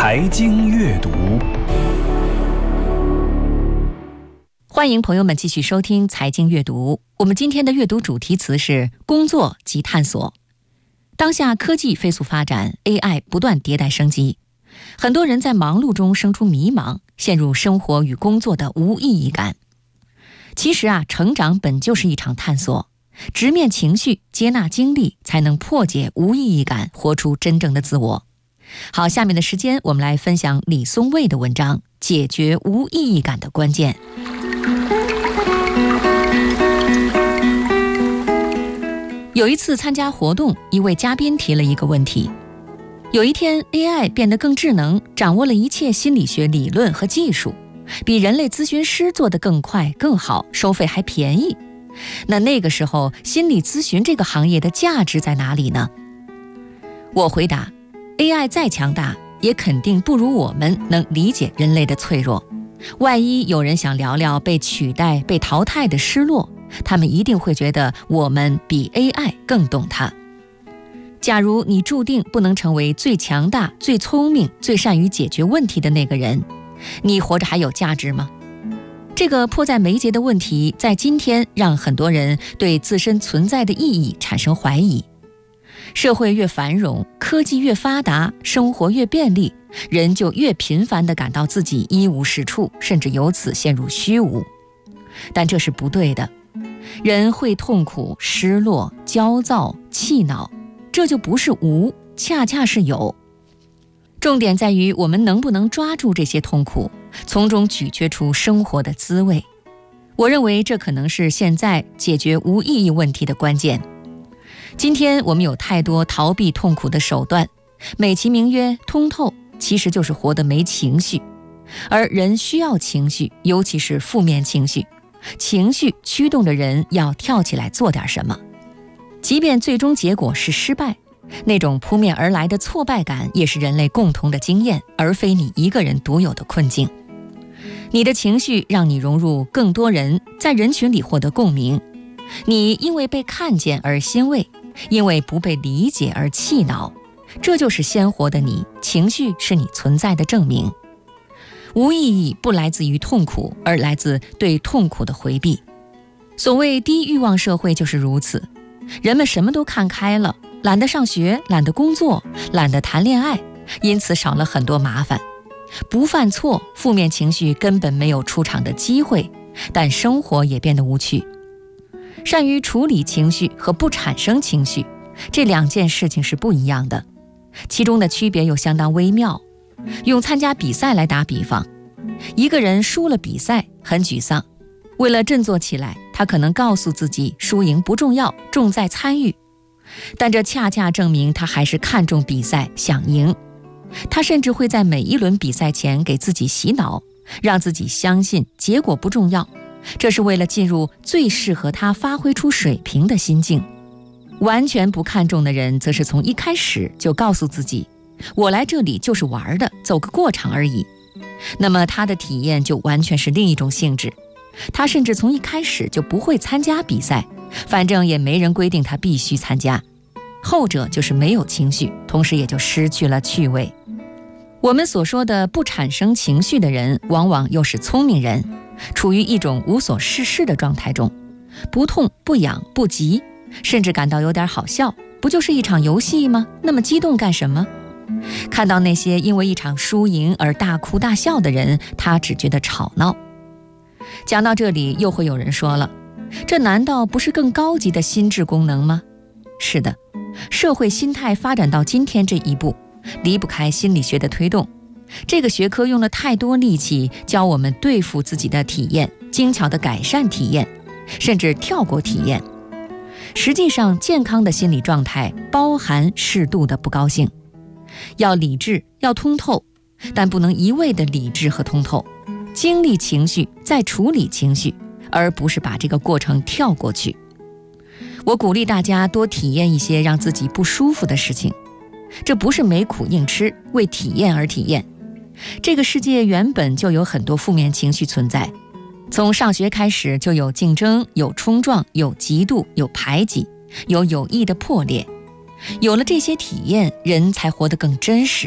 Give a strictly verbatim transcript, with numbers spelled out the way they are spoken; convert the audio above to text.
财经阅读， 欢迎朋友们继续收听财经阅读。我们今天的阅读主题词是工作及探索。当下科技飞速发展， A I 不断迭代升级，很多人在忙碌中生出迷茫，陷入生活与工作的无意义感。其实啊，成长本就是一场探索，直面情绪，接纳经历，才能破解无意义感，活出真正的自我。好，下面的时间我们来分享李松蔚的文章《解决无意义感的关键》。有一次参加活动，一位嘉宾提了一个问题：有一天 A I 变得更智能，掌握了一切心理学理论和技术，比人类咨询师做得更快更好，收费还便宜，那那个时候心理咨询这个行业的价值在哪里呢？我回答， A I 再强大，也肯定不如我们能理解人类的脆弱。万一有人想聊聊被取代、被淘汰的失落，他们一定会觉得我们比 A I 更懂它。假如你注定不能成为最强大、最聪明、最善于解决问题的那个人，你活着还有价值吗？这个迫在眉睫的问题，在今天让很多人对自身存在的意义产生怀疑。社会越繁荣，科技越发达，生活越便利，人就越频繁地感到自己一无是处，甚至由此陷入虚无。但这是不对的，人会痛苦、失落、焦躁、气恼，这就不是无，恰恰是有。重点在于我们能不能抓住这些痛苦，从中咀嚼出生活的滋味。我认为这可能是现在解决无意义问题的关键。今天我们有太多逃避痛苦的手段，美其名曰通透，其实就是活得没情绪。而人需要情绪，尤其是负面情绪，情绪驱动着人要跳起来做点什么。即便最终结果是失败，那种扑面而来的挫败感也是人类共同的经验，而非你一个人独有的困境。你的情绪让你融入更多人，在人群里获得共鸣。你因为被看见而欣慰，因为不被理解而气恼，这就是鲜活的你，情绪是你存在的证明。无意义不来自于痛苦，而来自对痛苦的回避。所谓低欲望社会就是如此，人们什么都看开了，懒得上学，懒得工作，懒得谈恋爱，因此少了很多麻烦。不犯错，负面情绪根本没有出场的机会，但生活也变得无趣。善于处理情绪和不产生情绪，这两件事情是不一样的，其中的区别又相当微妙。用参加比赛来打比方，一个人输了比赛，很沮丧，为了振作起来，他可能告诉自己输赢不重要，重在参与。但这恰恰证明他还是看重比赛，想赢。他甚至会在每一轮比赛前给自己洗脑，让自己相信结果不重要，这是为了进入最适合他发挥出水平的心境。完全不看重的人，则是从一开始就告诉自己，我来这里就是玩的，走个过场而已。那么他的体验就完全是另一种性质，他甚至从一开始就不会参加比赛，反正也没人规定他必须参加。后者就是没有情绪，同时也就失去了趣味。我们所说的不产生情绪的人，往往又是聪明人，处于一种无所事事的状态中，不痛不痒不急，甚至感到有点好笑，不就是一场游戏吗？那么激动干什么？看到那些因为一场输赢而大哭大笑的人，他只觉得吵闹。讲到这里，又会有人说了，这难道不是更高级的心智功能吗？是的，社会心态发展到今天这一步，离不开心理学的推动。这个学科用了太多力气教我们对付自己的体验，精巧地改善体验，甚至跳过体验。实际上，健康的心理状态包含适度的不高兴。要理智，要通透，但不能一味的理智和通透，经历情绪，再处理情绪，而不是把这个过程跳过去。我鼓励大家多体验一些让自己不舒服的事情，这不是没苦硬吃，为体验而体验。这个世界原本就有很多负面情绪存在，从上学开始就有竞争，有冲撞，有嫉妒，有排挤，有有意的破裂。有了这些体验，人才活得更真实。